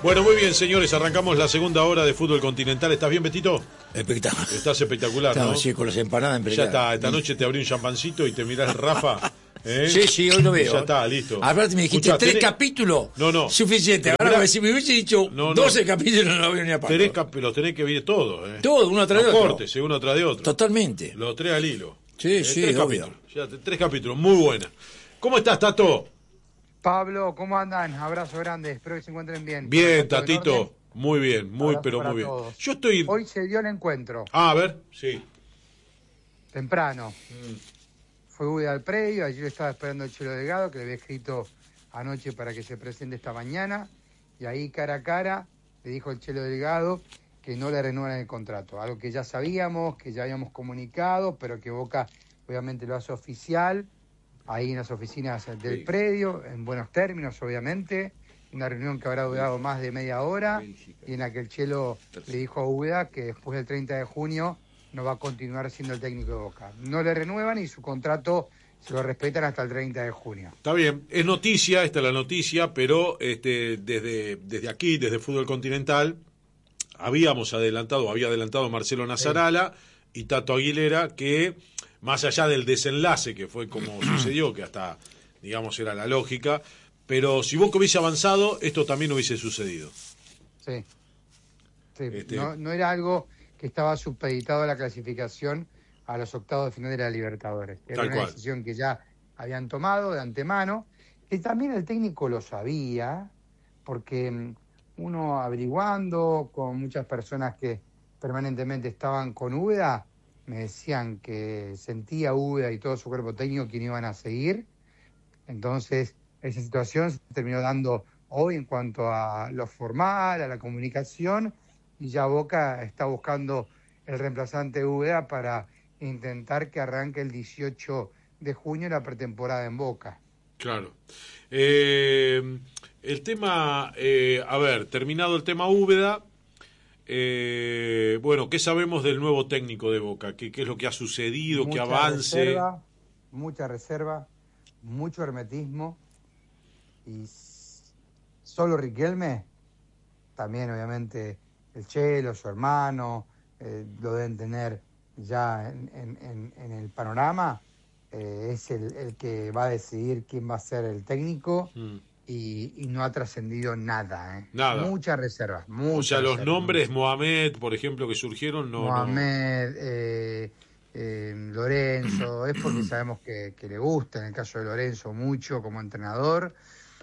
Bueno, muy bien, señores, arrancamos la segunda hora de Fútbol Continental. ¿Estás bien, Betito? Espectacular. Estás espectacular, ¿no? Sí, con las empanadas Ya está, esta noche te abrí un champancito y te mirás el Rafa. Sí, hoy lo veo. Ya está, listo. Aparte me dijiste Escuchá, 3 capítulos. No. Suficiente. Pero Ahora, mirá, si me hubiese dicho 12 capítulos, no lo veo ni a palo. Los tenés que ver todos, Todo, uno tras de otro. Cortes, uno tras de otro. Totalmente. Los tres al hilo. Sí, sí, 3 obvio. capítulos. Ya, 3 capítulos, muy buena. ¿Cómo estás, Tato? Pablo, ¿cómo andan? Abrazo grande, espero que se encuentren bien. Bien, Tatito. Muy bien, pero muy bien. Todos. Yo estoy... Hoy se dio el encuentro. A ver, sí. Temprano. Fue Uda al predio, allí lo estaba esperando el Chelo Delgado, que le había escrito anoche para que se presente esta mañana. Y ahí cara a cara le dijo el Chelo Delgado que no le renuevan el contrato. Algo que ya sabíamos, que ya habíamos comunicado, pero que Boca obviamente lo hace oficial. Ahí en las oficinas del predio, en buenos términos, obviamente. Una reunión que habrá durado más de media hora y en la que el Chelo le dijo a Uda que después del 30 de junio no va a continuar siendo el técnico de Boca. No le renuevan y su contrato se lo respetan hasta el 30 de junio. Está bien, es noticia, esta es la noticia, pero desde aquí, desde Fútbol Continental, había adelantado Marcelo Nazarala y Tato Aguilera que, más allá del desenlace que fue como sucedió, que hasta, digamos, era la lógica, pero si Boca hubiese avanzado, esto también hubiese sucedido. Sí. No era algo que estaba supeditado a la clasificación a los octavos de final de la Libertadores. Era una decisión que ya habían tomado de antemano, que también el técnico lo sabía, porque uno averiguando con muchas personas que permanentemente estaban con Uda, me decían que sentía Uda y todo su cuerpo técnico que no iban a seguir. Entonces, esa situación se terminó dando hoy en cuanto a lo formal, a la comunicación, y ya Boca está buscando el reemplazante de Uda para intentar que arranque el 18 de junio la pretemporada en Boca. Claro. El tema, terminado el tema Úbeda, bueno, ¿qué sabemos del nuevo técnico de Boca? ¿Qué es lo que ha sucedido? ¿Qué avance? Mucha reserva, mucho hermetismo, y solo Riquelme, también obviamente el Chelo, su hermano, lo deben tener ya en el panorama, es el que va a decidir quién va a ser el técnico. Y no ha trascendido nada, Nada. Muchas reservas. O sea, los nombres, Mohamed, por ejemplo, que surgieron, Mohamed, Lorenzo, es porque sabemos que le gusta, en el caso de Lorenzo, mucho como entrenador.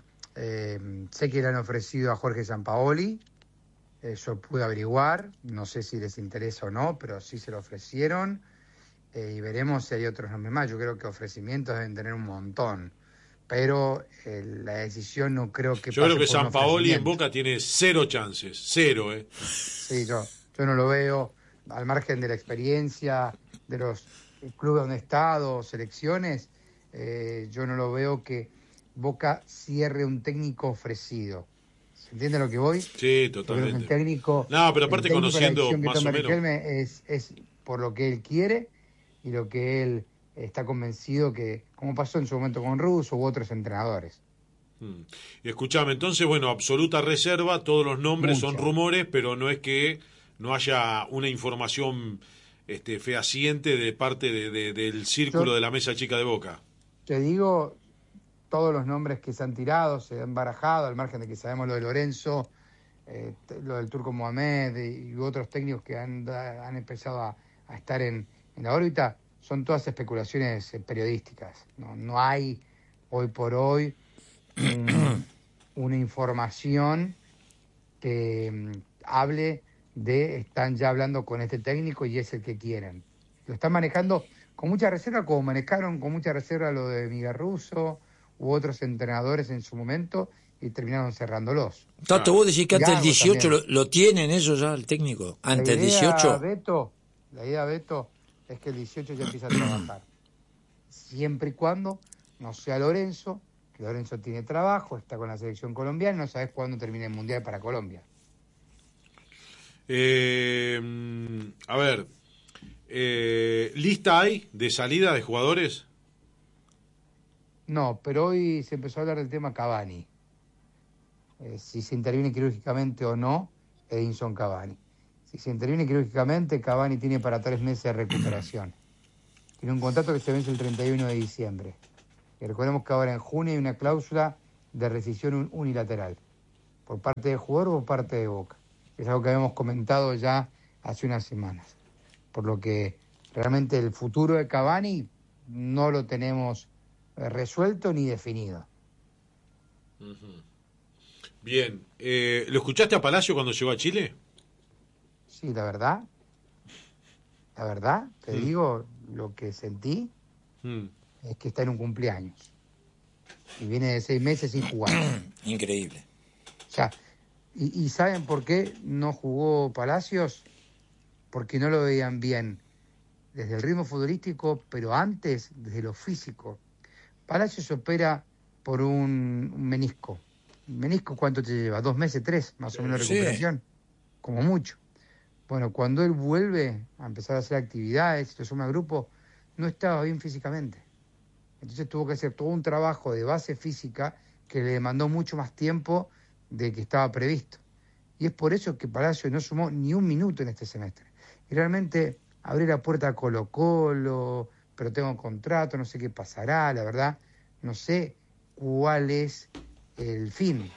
Sé que le han ofrecido a Jorge Sampaoli, eso pude averiguar, no sé si les interesa o no, pero sí se lo ofrecieron, y veremos si hay otros nombres más. Yo creo que ofrecimientos deben tener un montón, pero la decisión no creo que yo pase creo que por Sampaoli en Boca tiene 0 chances, 0, Sí, yo no lo veo, al margen de la experiencia de los clubes donde he estado, selecciones, yo no lo veo que Boca cierre un técnico ofrecido. ¿Se entiende lo que voy? Sí, totalmente. El técnico, no, pero aparte conociendo más o menos. Riquelme es por lo que él quiere y lo que él está convencido que, como pasó en su momento con Russo u otros entrenadores. Y escuchame, entonces, bueno, absoluta reserva, todos los nombres son rumores, pero no es que no haya una información fehaciente de parte del círculo de la mesa chica de Boca. Te digo, todos los nombres que se han tirado, se han barajado, al margen de que sabemos lo de Lorenzo, lo del Turco Mohamed y otros técnicos que han empezado a estar en la órbita, son todas especulaciones periodísticas. No hay hoy por hoy una información que hable de están ya hablando con este técnico y es el que quieren. Lo están manejando con mucha reserva, como manejaron con mucha reserva lo de Miguel Russo u otros entrenadores en su momento y terminaron cerrándolos. Tato, vos decís que antes del 18 lo tienen ellos ya, el técnico. Antes del 18. La idea, Beto, es que el 18 ya empieza a trabajar. Siempre y cuando no sea Lorenzo, que Lorenzo tiene trabajo, está con la selección colombiana, no sabes cuándo termina el Mundial para Colombia. A ver, ¿lista hay de salida de jugadores? No, pero hoy se empezó a hablar del tema Cavani. si se interviene quirúrgicamente o no Edinson Cavani. Si se interviene quirúrgicamente, Cavani tiene para 3 meses de recuperación. Tiene un contrato que se vence el 31 de diciembre. Y recordemos que ahora en junio hay una cláusula de rescisión unilateral, por parte del jugador o por parte de Boca. Es algo que habíamos comentado ya hace unas semanas. Por lo que realmente el futuro de Cavani no lo tenemos resuelto ni definido. Uh-huh. Bien. ¿Lo escuchaste a Palacio cuando llegó a Chile? Sí, la verdad, te digo, lo que sentí es que está en un cumpleaños. Y viene de 6 meses sin jugar. Increíble. O sea, ¿y saben por qué no jugó Palacios? Porque no lo veían bien desde el ritmo futbolístico, pero antes desde lo físico. Palacios opera por un menisco. ¿Menisco cuánto te lleva? 2 meses, 3, más o menos de recuperación, como mucho. Bueno, cuando él vuelve a empezar a hacer actividades, lo suma al grupo, no estaba bien físicamente. Entonces tuvo que hacer todo un trabajo de base física que le demandó mucho más tiempo de que estaba previsto. Y es por eso que Palacio no sumó ni un minuto en este semestre. Y realmente abrí la puerta a Colo-Colo, pero tengo un contrato, no sé qué pasará, la verdad, no sé cuál es el fin,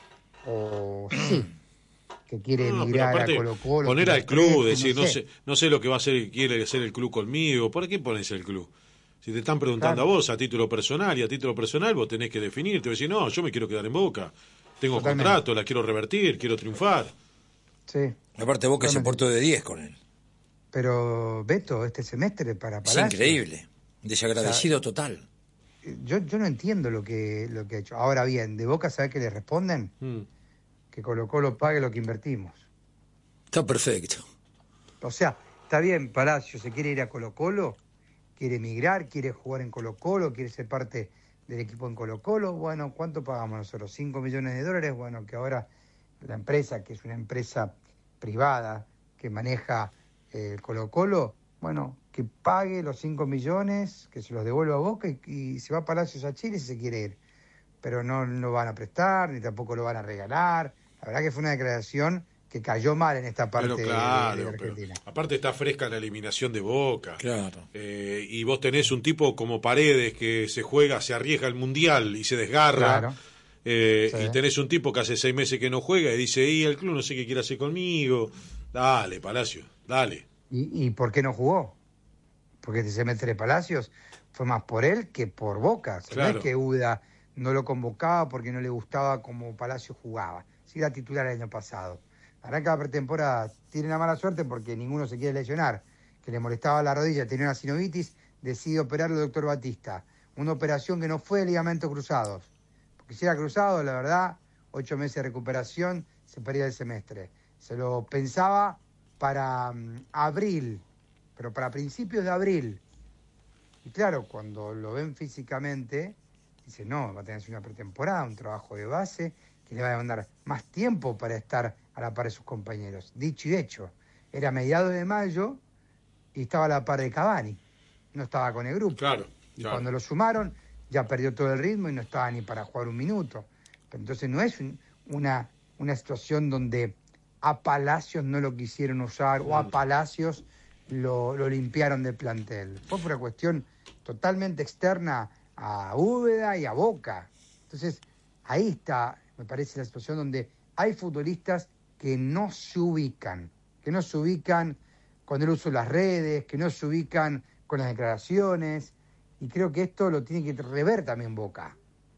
o sí, que quiere emigrar a Colo-Colo. Poner al club, decir, no sé lo que va a hacer, quiere hacer el club conmigo. ¿Por qué pones el club? Si te están preguntando a vos a título personal, y a título personal vos tenés que definirte, decir, no, yo me quiero quedar en Boca, tengo contrato, la quiero revertir, quiero triunfar. Sí. Aparte Boca se portó de 10 con él. Pero, Beto, este semestre para Palacio... Es increíble, desagradecido total. Yo no entiendo lo que ha hecho. Ahora bien, de Boca, ¿sabés qué le responden? Que Colo-Colo pague lo que invertimos. Está perfecto. O sea, está bien, Palacio se quiere ir a Colo-Colo, quiere emigrar, quiere jugar en Colo-Colo, quiere ser parte del equipo en Colo-Colo. Bueno, ¿cuánto pagamos nosotros? $5 millones. Bueno, que ahora la empresa, que es una empresa privada que maneja el Colo-Colo, bueno, que pague los 5 millones, que se los devuelva a Boca y se va a Palacios a Chile si se quiere ir. Pero no lo van a prestar, ni tampoco lo van a regalar. La verdad que fue una declaración que cayó mal en esta parte de Argentina. Aparte está fresca la eliminación de Boca. Claro. Y vos tenés un tipo como Paredes que se arriesga al Mundial y se desgarra. Claro. Y tenés un tipo que hace 6 meses que no juega y dice, el club no sé qué quiere hacer conmigo. Dale, Palacio, dale. ¿Y por qué no jugó? Porque este semestre de Palacios fue más por él que por Boca. Claro. No es que Uda no lo convocaba porque no le gustaba como Palacio jugaba. Sí era titular el año pasado. Arranca la pretemporada, tiene una mala suerte porque ninguno se quiere lesionar, que le molestaba la rodilla, tenía una sinovitis, decide operarlo el doctor Batista. Una operación que no fue de ligamentos cruzados. Porque si era cruzado, la verdad, 8 meses de recuperación, se perdía el semestre. Se lo pensaba para abril, pero para principios de abril. Y claro, cuando lo ven físicamente, dice, no, va a tener una pretemporada, un trabajo de base, que le va a demandar más tiempo para estar a la par de sus compañeros. Dicho y hecho, era mediados de mayo y estaba a la par de Cavani, no estaba con el grupo. Claro. Y cuando lo sumaron, ya perdió todo el ritmo y no estaba ni para jugar un minuto. Pero entonces no es una situación donde a Palacios no lo quisieron usar o a Palacios lo limpiaron del plantel. Fue por una cuestión totalmente externa a Úbeda y a Boca. Entonces, ahí está, me parece, la situación donde hay futbolistas que no se ubican con el uso de las redes, que no se ubican con las declaraciones, y creo que esto lo tiene que rever también Boca.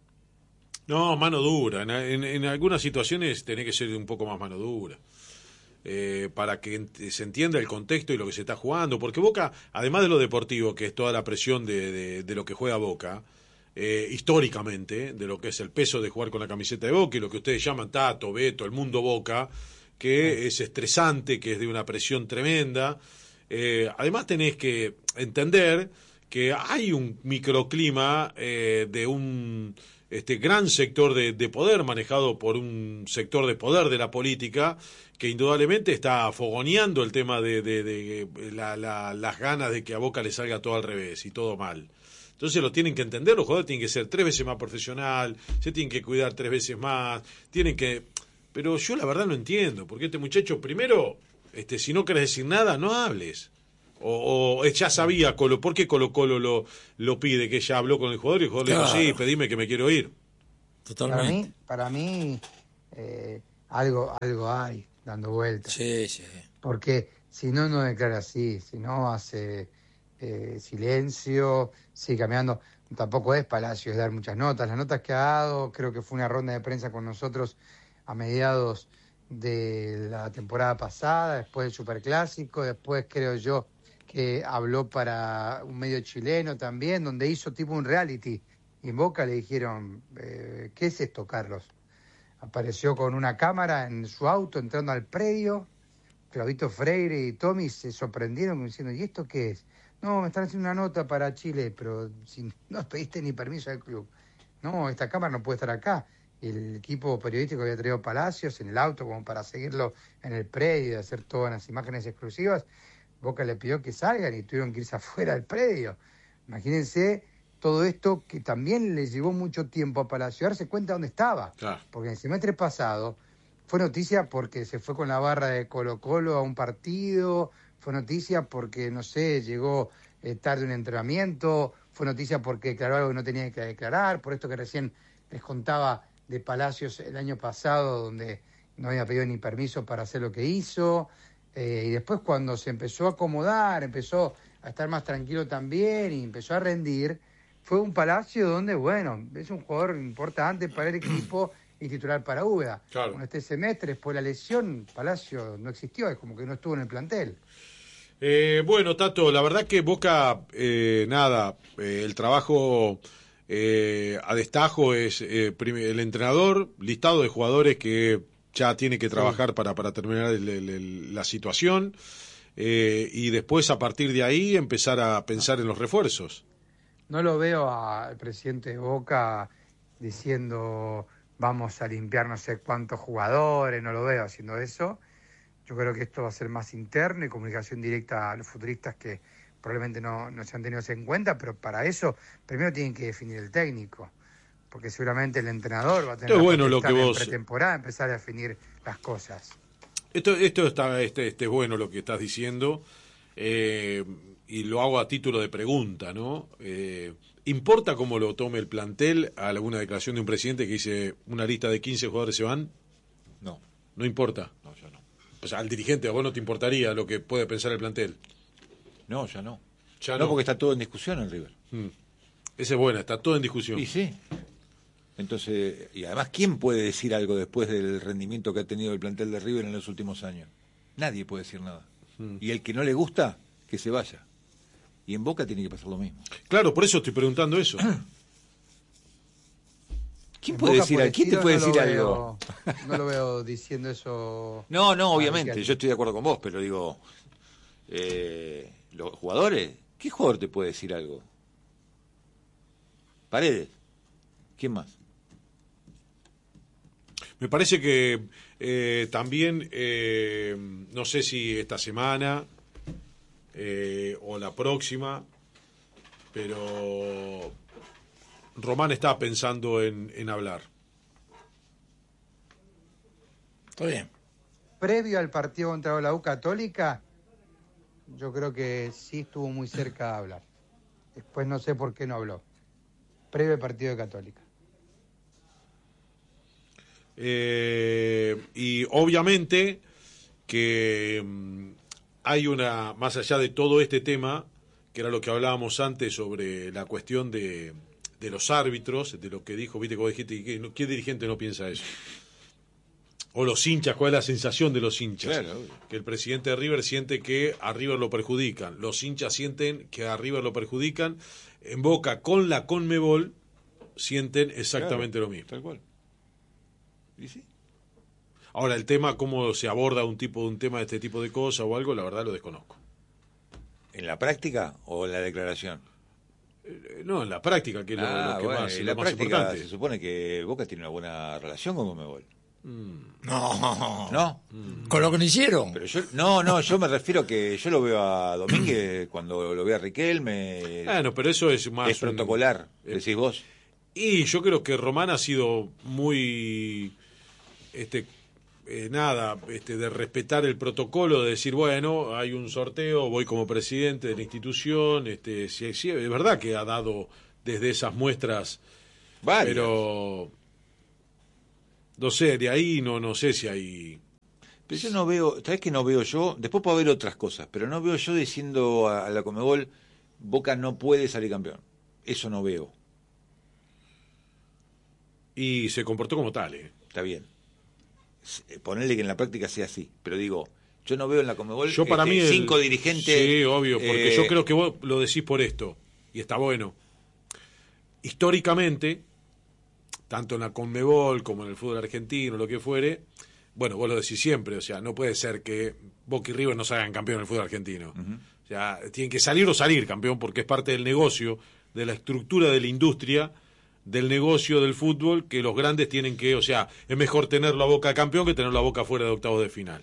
No, mano dura. En algunas situaciones tenés que ser un poco más mano dura. Para que se entienda el contexto y lo que se está jugando, porque Boca, además de lo deportivo, que es toda la presión de lo que juega Boca, históricamente, de lo que es el peso de jugar con la camiseta de Boca y lo que ustedes llaman Tato, Beto, el mundo Boca, que es estresante, que es de una presión tremenda. Además tenés que entender que hay un microclima de un gran sector de poder manejado por un sector de poder de la política que indudablemente está fogoneando el tema de las ganas de que a Boca le salga todo al revés y todo mal. Entonces lo tienen que entender, los jugadores tienen que ser 3 veces más profesional, se tienen que cuidar 3 veces más, tienen que Pero yo la verdad no entiendo, porque este muchacho, primero, si no querés decir nada, no hables. O ya sabía, ¿por qué Colo-Colo lo pide? Que ella habló con el jugador y el jugador le dijo, sí, pedime que me quiero ir. Totalmente. Para mí algo hay dando vueltas. Sí. Porque si no declara así, si no hace silencio, sigue caminando. Tampoco es Palacios dar muchas notas. Las notas que ha dado, creo que fue una ronda de prensa con nosotros a mediados de la temporada pasada, después del Superclásico, después creo yo que habló para un medio chileno también, donde hizo tipo un reality. Y en Boca le dijeron, ¿qué es esto, Carlos? Apareció con una cámara en su auto entrando al predio. Claudito Freire y Tommy se sorprendieron diciendo, ¿y esto qué es? No, me están haciendo una nota para Chile, pero si no pediste ni permiso al club. No, esta cámara no puede estar acá. El equipo periodístico había traído Palacios en el auto como para seguirlo en el predio y hacer todas las imágenes exclusivas. Boca le pidió que salgan y tuvieron que irse afuera del predio. Imagínense todo esto que también le llevó mucho tiempo a Palacio darse cuenta dónde estaba. Claro. Porque en el semestre pasado fue noticia porque se fue con la barra de Colo-Colo a un partido, fue noticia porque, no sé, llegó tarde un entrenamiento, fue noticia porque declaró algo que no tenía que declarar, por esto que recién les contaba de Palacios el año pasado, donde no había pedido ni permiso para hacer lo que hizo, y después cuando se empezó a acomodar, empezó a estar más tranquilo también y empezó a rendir, fue un Palacio donde, bueno, es un jugador importante para el equipo y titular para Úbeda. Claro. Bueno, este semestre, después de la lesión, Palacio no existió, es como que no estuvo en el plantel. Bueno, Tato, la verdad que Boca, el trabajo a destajo es el entrenador, listado de jugadores que ya tiene que trabajar para terminar la situación, y después a partir de ahí empezar a pensar en los refuerzos. No lo veo al presidente de Boca diciendo vamos a limpiar no sé cuántos jugadores, no lo veo haciendo eso. Yo creo que esto va a ser más interno y comunicación directa a los futuristas que probablemente no se han tenido en cuenta, pero para eso primero tienen que definir el técnico, porque seguramente el entrenador va a tener en pretemporada empezar a definir las cosas. Esto está es bueno lo que estás diciendo, y lo hago a título de pregunta, ¿no? ¿Importa cómo lo tome el plantel a alguna declaración de un presidente que dice una lista de 15 jugadores se van? No. ¿No importa? No, ya no. O sea, al dirigente, ¿a vos no te importaría lo que puede pensar el plantel? No, ya no. Ya no, porque está todo en discusión en River. Esa es buena, está todo en discusión. Y sí. Entonces, y además, ¿quién puede decir algo después del rendimiento que ha tenido el plantel de River en los últimos años? Nadie puede decir nada. Y el que no le gusta, que se vaya. Y en Boca tiene que pasar lo mismo. Claro, por eso estoy preguntando eso. ¿Quién puede decir algo? ¿Quién te puede decir algo? No lo veo diciendo eso. No, obviamente, yo estoy de acuerdo con vos, pero digo, los jugadores, ¿qué jugador te puede decir algo? Paredes. ¿Quién más? Me parece que también, no sé si esta semana o la próxima, pero Román está pensando en hablar. Está bien. Previo al partido contra la U Católica, yo creo que sí estuvo muy cerca de hablar. Después no sé por qué no habló. Previo al partido de Católica. Y obviamente que hay más allá de todo este tema, que era lo que hablábamos antes sobre la cuestión de los árbitros, de lo que dijo, viste, como dijiste, ¿qué dirigente no piensa eso? O los hinchas, ¿cuál es la sensación de los hinchas? Claro. Que el presidente de River siente que a River lo perjudican, los hinchas sienten que a River lo perjudican, en Boca con la Conmebol sienten exactamente lo mismo. Tal cual. ¿Y sí? Ahora, el tema, cómo se aborda un tema de este tipo de cosas o algo, la verdad lo desconozco. ¿En la práctica o en la declaración? No, en la práctica, que es lo que bueno, más, en lo la más práctica importante. se supone que Boca tiene una buena relación con Conmebol. No. Con lo que no hicieron. Pero yo me refiero que yo lo veo a Domínguez cuando lo veo a Riquelme. Bueno, pero eso es más es protocolar, decís vos. Y yo creo que Román ha sido muy nada, de respetar el protocolo, de decir, bueno, hay un sorteo, voy como presidente de la institución, sí, es verdad que ha dado desde esas muestras, varias. Pero no sé, de ahí no sé si hay... Pero yo no veo, ¿sabés qué no veo yo? Después puedo ver otras cosas, pero no veo yo diciendo a la Conmebol, Boca no puede salir campeón. Eso no veo. Y se comportó como tal, Está bien. Ponerle que en la práctica sea así, pero digo, yo no veo en la Conmebol yo para mí 5 dirigentes... Sí, obvio, porque yo creo que vos lo decís por esto, y está bueno. Históricamente, tanto en la Conmebol como en el fútbol argentino, lo que fuere, bueno, vos lo decís siempre, o sea, no puede ser que Boca y River no salgan campeón en el fútbol argentino. Uh-huh. O sea, tienen que salir o salir campeón porque es parte del negocio, de la estructura de la industria, del negocio del fútbol, que los grandes tienen que, o sea, es mejor tener la Boca campeón que tener la Boca fuera de octavos de final.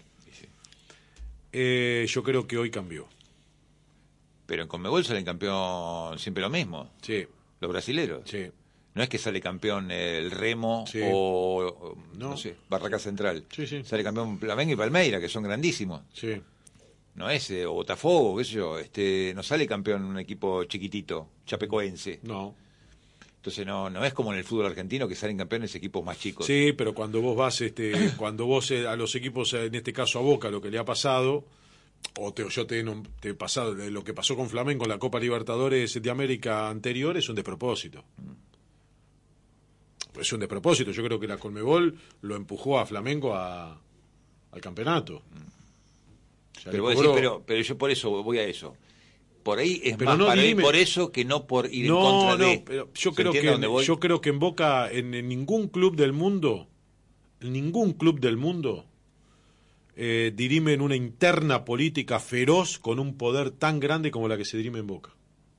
Sí. Yo creo que hoy cambió. Pero en Conmebol salen campeón siempre lo mismo. Sí. Los brasileros. Sí. No es que sale campeón el Remo sí. o no sé, Barraca Central. Sí, sí. Sale campeón Flamengo y Palmeira, que son grandísimos. Sí. No es o Botafogo, qué sé yo, no sale campeón un equipo chiquitito, chapecoense. No. Entonces no es como en el fútbol argentino que salen campeones equipos más chicos. Sí, pero cuando vos vas cuando vos a los equipos, en este caso a Boca, lo que le ha pasado, yo te he pasado lo que pasó con Flamengo en la Copa Libertadores de América anterior, es un despropósito. Es un despropósito. Yo creo que la Conmebol lo empujó a Flamengo al campeonato. O sea, pero yo por eso voy a eso. Por ahí es pero más para ir por eso que no por ir en contra de... No, pero yo creo que en Boca, en ningún club del mundo, dirimen una interna política feroz con un poder tan grande como la que se dirime en Boca.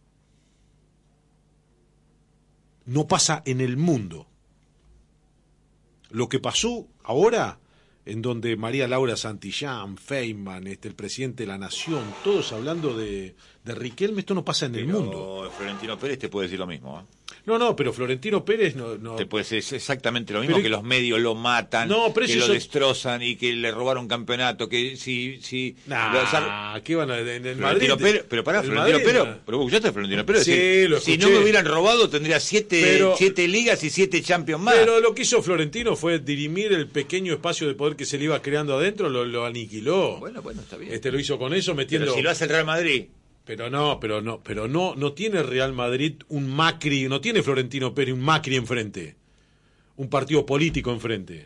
No pasa en el mundo. Lo que pasó ahora, en donde María Laura Santillán, Feynman, el presidente de la Nación, todos hablando de Riquelme, esto no pasa en el mundo. Florentino Pérez te puede decir lo mismo, ¿eh? No, pero Florentino Pérez no... Te puede decir exactamente lo mismo, pero que los medios lo matan, que lo destrozan y que le robaron campeonato, que si... ¿qué van a... En el Madrid... Pero pará, Florentino Pérez, pero vos escuchaste a Florentino Pérez. Sí, lo escuché. Si no me hubieran robado, tendría 7 ligas y 7 Champions más. Pero lo que hizo Florentino fue dirimir el pequeño espacio de poder que se le iba creando adentro, lo aniquiló. Bueno, está bien. Lo hizo con eso, metiendo... Pero si lo hace el Real Madrid... Pero no tiene Real Madrid un Macri, no tiene Florentino Pérez un Macri enfrente, un partido político enfrente.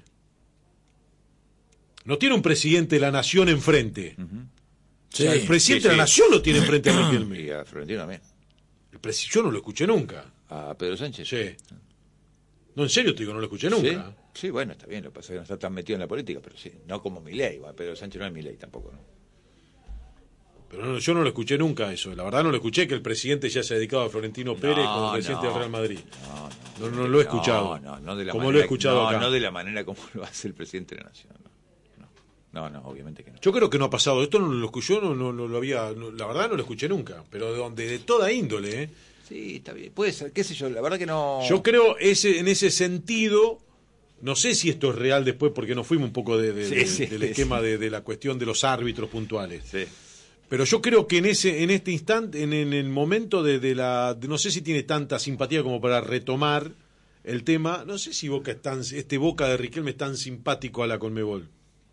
No tiene un presidente de la Nación enfrente. Uh-huh. O sea, el presidente de la Nación lo tiene enfrente a Riquelme. Y a Florentino también. Yo no lo escuché nunca. ¿A Pedro Sánchez? Sí. No, en serio te digo, no lo escuché nunca. Sí, bueno, está bien, lo que pasa es que no está tan metido en la política, pero sí, no como Milei. Pedro Sánchez no es Milei tampoco, ¿no? Pero yo no lo escuché nunca eso. La verdad no lo escuché que el presidente ya se ha dedicado a Florentino Pérez como presidente del Real Madrid. No lo he escuchado. No de la como manera, lo he escuchado acá. No de la manera como lo hace el presidente de la Nación. No, obviamente que no. Yo creo que no ha pasado. Esto no lo escuché, no lo había... la verdad no lo escuché nunca. Pero de toda índole, ¿eh? Sí, está bien. Puede ser, qué sé yo, la verdad que no... Yo creo en ese sentido... No sé si esto es real después, porque nos fuimos un poco del esquema de la cuestión de los árbitros puntuales. Sí. Pero yo creo que en este instante, en el momento no sé si tiene tanta simpatía como para retomar el tema. No sé si Boca Boca de Riquelme es tan simpático a la Conmebol.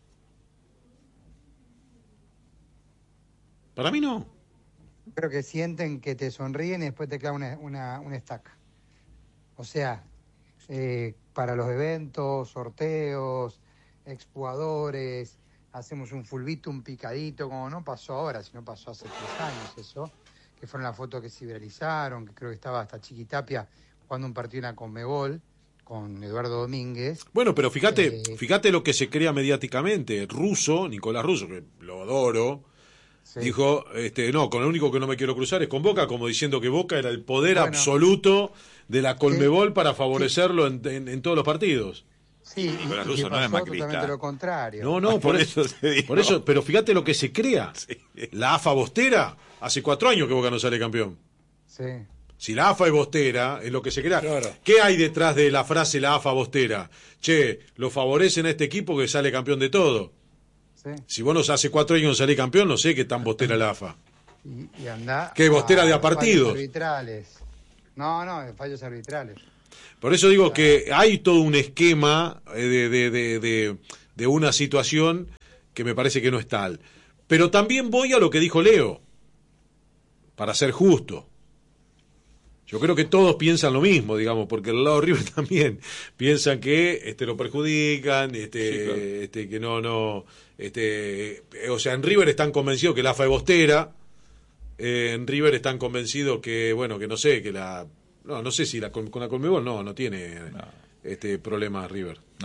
Para mí no. Creo que sienten que te sonríen y después te clavan una estaca. O sea, para los eventos, sorteos, exjugadores... Hacemos un fulbito, un picadito, como no pasó ahora, sino pasó hace 3 años eso, que fueron las fotos que se viralizaron, que creo que estaba hasta Chiquitapia jugando un partido en la Conmebol con Eduardo Domínguez. Bueno, pero fíjate lo que se crea mediáticamente. Nicolás Russo, que lo adoro, dijo, no, con lo único que no me quiero cruzar es con Boca, como diciendo que Boca era el poder absoluto de la Conmebol para favorecerlo en todos los partidos. Sí, Nicolás Russo no es macrista. Totalmente lo contrario. No, por eso, pero fíjate lo que se crea. Sí. La AFA Bostera, hace 4 años que Boca no sale campeón. Sí. Si la AFA es bostera, es lo que se crea. Claro. ¿Qué hay detrás de la frase la AFA bostera? Che, lo favorecen a este equipo que sale campeón de todo. Sí. Si vos nos hace 4 años no salís campeón, no sé qué tan bostera la AFA. Y anda ¿Qué bostera de a partidos? Fallos arbitrales. No, de fallos arbitrales. Por eso digo que hay todo un esquema de una situación que me parece que no es tal. Pero también voy a lo que dijo Leo, para ser justo. Yo creo que todos piensan lo mismo, digamos, porque el lado de River también piensan que lo perjudican, Sí, claro. que no, o sea, en River están convencidos que la AFA es bostera, en River están convencidos que, bueno, que no sé, que no sé si con la Conmebol no tiene problemas River.